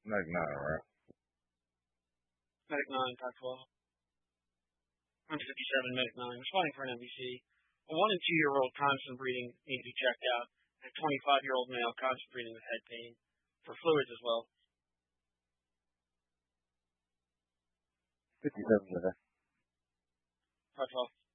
Medic 9, right? Medic 9, Pac-12. 157, Medic 9. Responding for an NBC. A 1 and 2-year-old constant breathing need to be checked out. A 25-year-old male constant breathing with head pain. For fluids as well. 57 today. Pac-12.